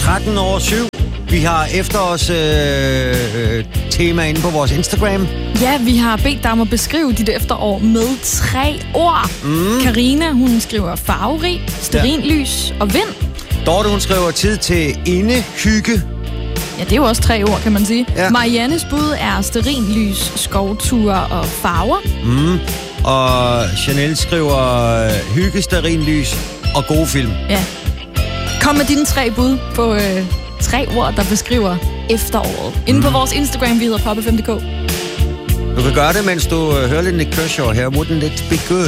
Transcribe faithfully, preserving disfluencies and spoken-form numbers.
tretten over syv. Vi har efterårs øh, øh, tema inde på vores Instagram. Ja, vi har bedt dig om at beskrive dit efterår med tre ord. Mm. Karina, hun skriver farverig, stearinlys og vind. Dorte, hun skriver tid til indehygge. Ja, det er jo også tre ord, kan man sige. Ja. Mariannes bud er stearinlys, skovture og farver. Mm. Og Chanel skriver hygge, stearinlys og gode film. Ja. Kom med dine tre bud på øh, tre ord, der beskriver efteråret. Inde mm. på vores Instagram, vi hedder pop f m punktum d k. Du kan gøre det, mens du øh, hører lidt Nick Kershaw her. Wouldn't it be good?